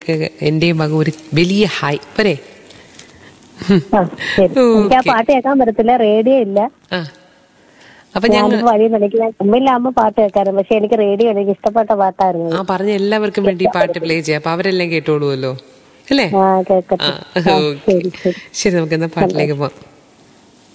എന്റെയും മകൻ ഒരു വലിയ ഹായ് പോരെ. എനിക്ക് ആ പാട്ട് കേൾക്കാൻ പറ്റത്തില്ല, റേഡിയോ ഇല്ല. അപ്പൊ ഞങ്ങൾ വഴി മുമ്പിലാകുമ്പോ പാട്ട് കേൾക്കാറുണ്ട്, പക്ഷെ എനിക്ക് റേഡിയോ എനിക്ക് ഇഷ്ടപ്പെട്ട പാട്ടായിരുന്നു. പറഞ്ഞ എല്ലാവർക്കും വേണ്ടി പാട്ട് പ്ലേ ചെയ്യാം, അപ്പൊ അവരെല്ലാം കേട്ടോളൂല്ലോ അല്ലേ. കേൾക്കട്ടെ. ശരി, നമുക്ക് എന്നാ പാട്ടിലേക്ക് പോവാം.